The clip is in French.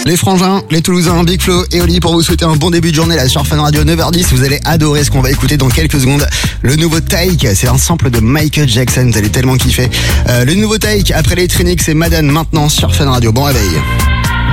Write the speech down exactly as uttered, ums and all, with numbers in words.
Les frangins, les Toulousains, Big Flo et Oli pour vous souhaiter un bon début de journée là sur Fun Radio neuf heures dix. Vous allez adorer ce qu'on va écouter dans quelques secondes. Le nouveau Take, c'est un sample de Michael Jackson, vous allez tellement kiffer. Euh, le nouveau Take, après les Trinix et Madden maintenant sur Fun Radio. Bon réveil.